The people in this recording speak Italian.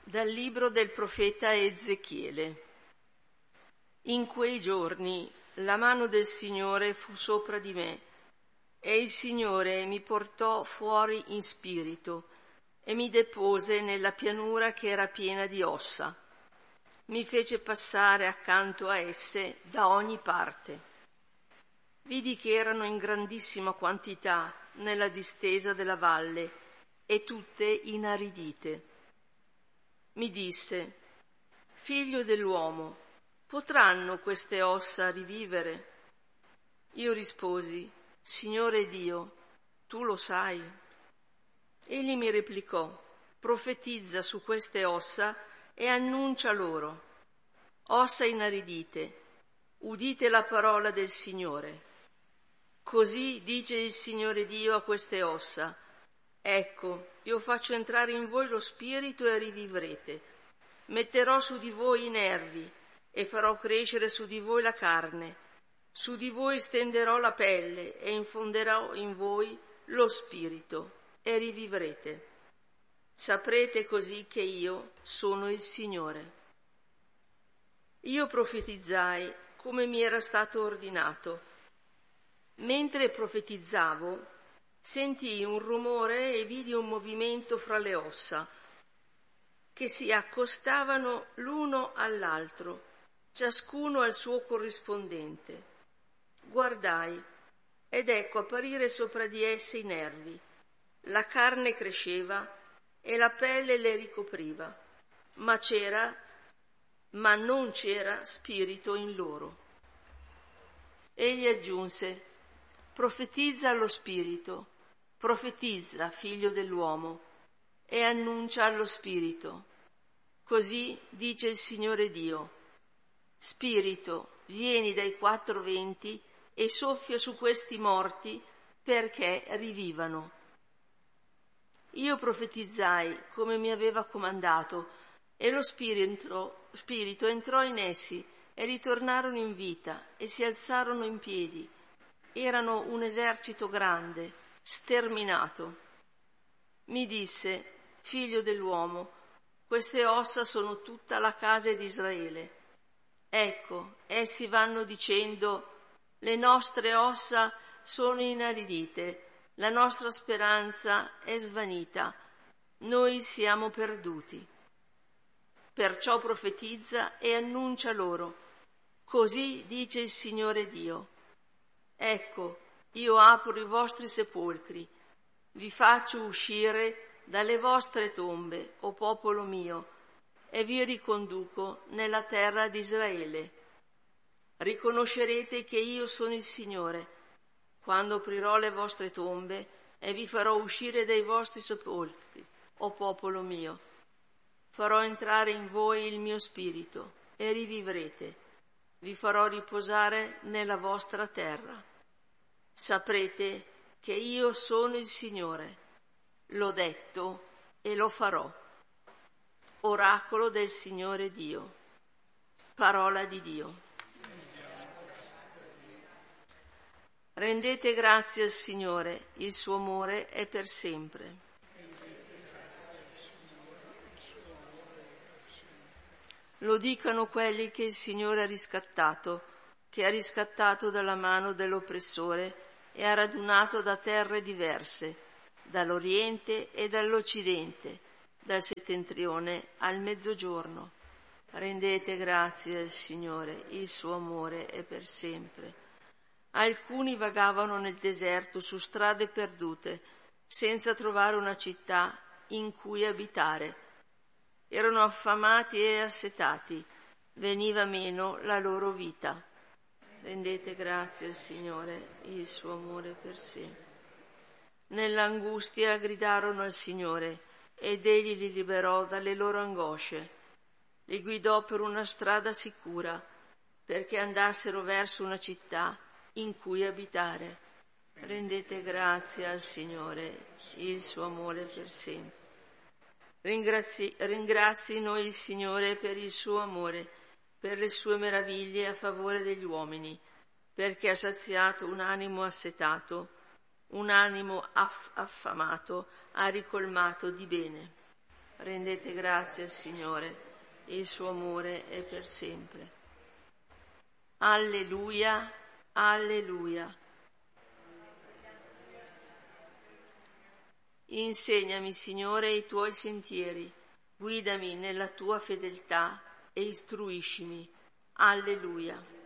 Dal libro del profeta Ezechiele. In quei giorni la mano del Signore fu sopra di me, e il Signore mi portò fuori in spirito e mi depose nella pianura che era piena di ossa. Mi fece passare accanto a esse da ogni parte. Vidi che erano in grandissima quantità nella distesa della valle e tutte inaridite. Mi disse: figlio dell'uomo, potranno queste ossa rivivere? Io risposi: Signore Dio, tu lo sai. Egli mi replicò: profetizza su queste ossa e annuncia loro: ossa inaridite, udite la parola del Signore. Così dice il Signore Dio a queste ossa: ecco, io faccio entrare in voi lo spirito e rivivrete. Metterò su di voi i nervi e farò crescere su di voi la carne. Su di voi stenderò la pelle e infonderò in voi lo spirito e rivivrete. Saprete così che io sono il Signore. Io profetizzai come mi era stato ordinato. Mentre profetizzavo, sentii un rumore e vidi un movimento fra le ossa, che si accostavano l'uno all'altro, ciascuno al suo corrispondente. Guardai, ed ecco apparire sopra di esse i nervi. La carne cresceva e la pelle le ricopriva, ma non c'era spirito in loro. Egli aggiunse: profetizza allo spirito, profetizza, figlio dell'uomo, e annuncia allo spirito. Così dice il Signore Dio: Spirito, vieni dai quattro venti e soffia su questi morti perché rivivano. Io profetizzai come mi aveva comandato, e lo spirito entrò in essi e ritornarono in vita e si alzarono in piedi. Erano un esercito grande, sterminato. Mi disse: figlio dell'uomo, queste ossa sono tutta la casa di Israele. Ecco, essi vanno dicendo: le nostre ossa sono inaridite, la nostra speranza è svanita, noi siamo perduti. Perciò profetizza e annuncia loro: così dice il Signore Dio: ecco, io apro i vostri sepolcri, vi faccio uscire dalle vostre tombe, o popolo mio, e vi riconduco nella terra di Israele. Riconoscerete che io sono il Signore, quando aprirò le vostre tombe e vi farò uscire dai vostri sepolcri, o popolo mio. Farò entrare in voi il mio spirito e rivivrete. Vi farò riposare nella vostra terra. Saprete che io sono il Signore. L'ho detto e lo farò. Oracolo del Signore Dio. Parola di Dio. Rendete grazie al Signore, il suo amore è per sempre. Lo dicano quelli che il Signore ha riscattato, che ha riscattato dalla mano dell'oppressore e ha radunato da terre diverse, dall'Oriente e dall'Occidente, dal settentrione al mezzogiorno. Rendete grazie al Signore, il suo amore è per sempre. Alcuni vagavano nel deserto su strade perdute, senza trovare una città in cui abitare. Erano affamati e assetati, veniva meno la loro vita. Rendete grazie al Signore, il suo amore per sempre. Nell'angustia gridarono al Signore ed egli li liberò dalle loro angosce. Li guidò per una strada sicura, perché andassero verso una città in cui abitare. Rendete grazie al Signore, il suo amore per sempre. Ringrazino il Signore per il suo amore, per le sue meraviglie a favore degli uomini, perché ha saziato un animo assetato, un animo affamato ha ricolmato di bene. Rendete grazie al Signore, il suo amore è per sempre. Alleluia, alleluia. Insegnami, Signore, i tuoi sentieri, guidami nella tua fedeltà e istruiscimi. Alleluia.